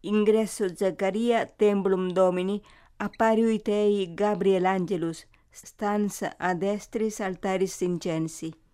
ingresso Zaccaria templum Domini, appariuit ei Gabriel Angelus, stans ad estris altaris incensi.